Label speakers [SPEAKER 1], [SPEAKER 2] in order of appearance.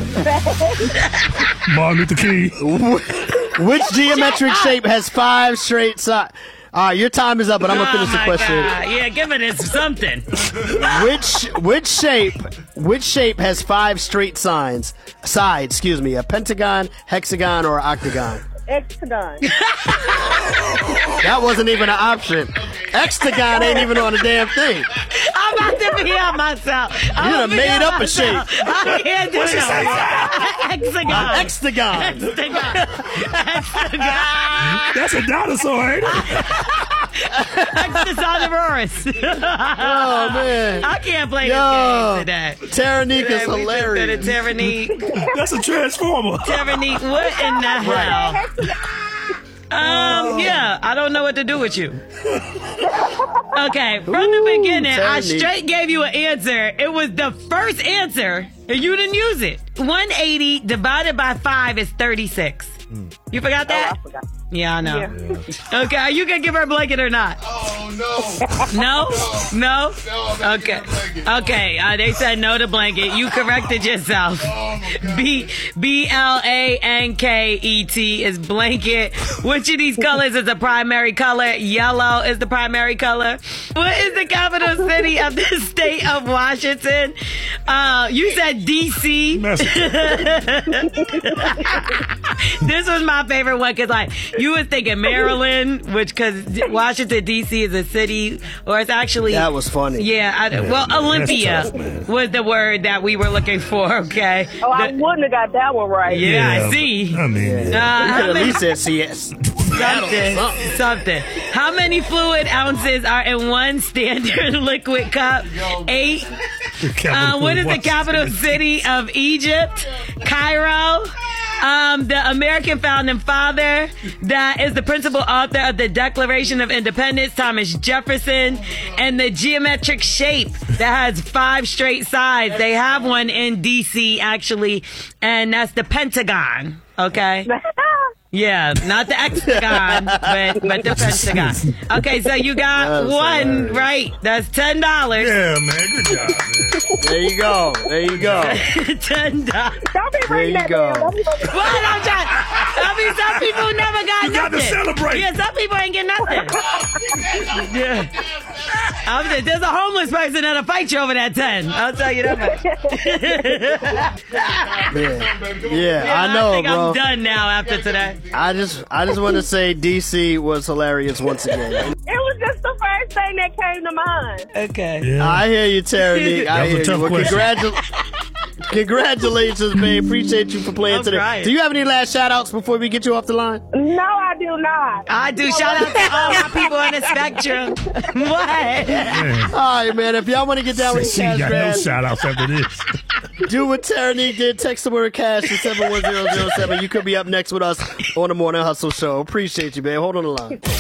[SPEAKER 1] Martin Luther King.
[SPEAKER 2] Which geometric shape has 5 straight sides? All right, your time is up, but I'm gonna finish the question.
[SPEAKER 3] God. Yeah, give it something.
[SPEAKER 2] Which shape has 5 straight sides? Excuse me, a pentagon, hexagon, or octagon?
[SPEAKER 4] Hexagon.
[SPEAKER 2] That wasn't even an option. Hexagon ain't even on the damn thing.
[SPEAKER 3] I'm about to be on myself.
[SPEAKER 2] You done made up a shape.
[SPEAKER 3] I can't do it. Hexagon.
[SPEAKER 2] Hexagon.
[SPEAKER 3] Hexagon.
[SPEAKER 1] That's a dinosaur, ain't it?
[SPEAKER 3] Hexagosaurus.
[SPEAKER 2] Oh, man.
[SPEAKER 3] I can't play this game today.
[SPEAKER 2] Terranique is
[SPEAKER 3] We
[SPEAKER 2] hilarious.
[SPEAKER 3] just did a Terranique.
[SPEAKER 1] That's a transformer.
[SPEAKER 3] Terranique, what in the hell? Yeah, I don't know what to do with you. Okay, from the beginning, I straight gave you an answer. It was the first answer, and you didn't use it. 180 divided by 5 is 36. You forgot that?
[SPEAKER 4] I forgot.
[SPEAKER 3] Yeah, I know.
[SPEAKER 4] Yeah.
[SPEAKER 3] Okay, are you gonna give her a blanket or not?
[SPEAKER 5] Oh,
[SPEAKER 3] No?
[SPEAKER 5] no.
[SPEAKER 3] Okay. Okay, they said no to blanket. You corrected yourself. BLANKET is blanket. Which of these colors is the primary color? Yellow is the primary color. What is the capital city of the state of Washington? You said D.C. This was my favorite one because, like, you was thinking Maryland, because Washington, D.C. is a city, or it's actually...
[SPEAKER 2] That was funny.
[SPEAKER 3] Yeah, Olympia was the word that we were looking for, okay?
[SPEAKER 4] Oh, I wouldn't have got that one right.
[SPEAKER 3] Yeah, I see.
[SPEAKER 1] I mean,
[SPEAKER 2] You could at least said CS.
[SPEAKER 3] Something. How many fluid ounces are in one standard liquid cup? 8. What is the capital city of Egypt? Cairo. The American founding father that is the principal author of the Declaration of Independence, Thomas Jefferson, and the geometric shape that has 5 straight sides. They have one in D.C. actually, and that's the Pentagon. Okay. Yeah, not the hexagon, but the Pentagon. Okay, so you got one right. That's $10.
[SPEAKER 1] yeah, man. Good job, man.
[SPEAKER 2] There you go.
[SPEAKER 3] $10.
[SPEAKER 4] Don't be bringing that
[SPEAKER 2] go.
[SPEAKER 4] down.
[SPEAKER 3] What? I'm trying. I mean, some people never got
[SPEAKER 1] You got
[SPEAKER 3] nothing.
[SPEAKER 1] to celebrate.
[SPEAKER 3] Yeah, some people ain't get nothing. Yeah. There's a homeless person that'll fight you over that 10. I'll tell you that much.
[SPEAKER 2] Yeah, I know,
[SPEAKER 3] I think
[SPEAKER 2] bro.
[SPEAKER 3] I'm done now after today.
[SPEAKER 2] I just want to say DC was hilarious once again.
[SPEAKER 4] It was just the first thing that came to mind.
[SPEAKER 3] Okay.
[SPEAKER 1] Yeah.
[SPEAKER 2] I hear you, Terranique. I
[SPEAKER 1] That was
[SPEAKER 2] hear
[SPEAKER 1] a tough
[SPEAKER 2] you. Well,
[SPEAKER 1] question.
[SPEAKER 2] congratulations, babe. Appreciate you for playing
[SPEAKER 3] I'm
[SPEAKER 2] today.
[SPEAKER 3] crying.
[SPEAKER 2] Do you have any last shout-outs before we get you off the line?
[SPEAKER 4] No, I do not.
[SPEAKER 3] I do. Shout out to all my people on the spectrum. What?
[SPEAKER 1] Man.
[SPEAKER 2] All right, man. If y'all want to get down with
[SPEAKER 1] She
[SPEAKER 2] Cash
[SPEAKER 1] got no
[SPEAKER 2] Grab,
[SPEAKER 1] shout outs after this.
[SPEAKER 2] do what Terranique did. Text the word cash to 71007. You could be up next with us on the Morning Hustle Show. Appreciate you, babe. Hold on the line.